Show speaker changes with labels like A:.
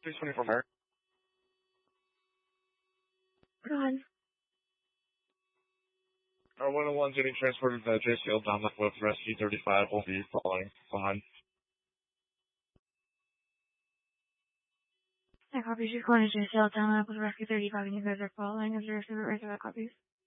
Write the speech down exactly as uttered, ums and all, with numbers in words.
A: three twenty-four Mark.
B: Go ahead.
A: Our one oh one's getting transported to J C L down with Rescue thirty-five will be following behind.
B: That copies. You're going to J C L down with Rescue thirty-five and you guys are following. Is there a favorite right to that copies?